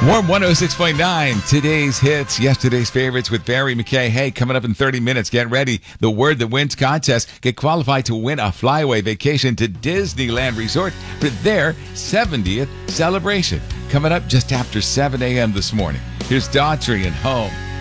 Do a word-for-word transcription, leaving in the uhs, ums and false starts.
Warm one oh six point nine, today's hits, yesterday's favorites with Barry McKay. Hey, coming up in thirty minutes, get ready. The Word That Wins contest. Get qualified to win a flyaway vacation to Disneyland Resort for their seventieth celebration. Coming up just after seven a.m. this morning. Here's Daughtry and Home.